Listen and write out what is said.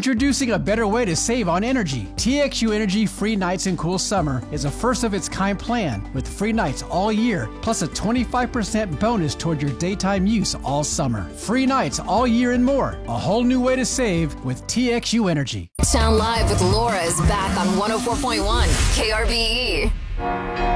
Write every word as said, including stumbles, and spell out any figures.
Introducing a better way to save on energy. T X U Energy Free Nights and Cool Summer is a first-of-its-kind plan with free nights all year, plus a twenty-five percent bonus toward your daytime use all summer. Free nights all year and more. A whole new way to save with T X U Energy. Sound Live with Laura is back on one oh four point one K R B E.